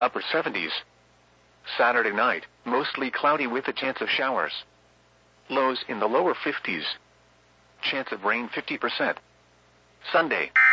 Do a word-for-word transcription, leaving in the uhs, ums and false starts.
upper seventies. Saturday night, mostly cloudy with a chance of showers. Lows in the lower fifties. Chance of rain fifty percent. Sunday.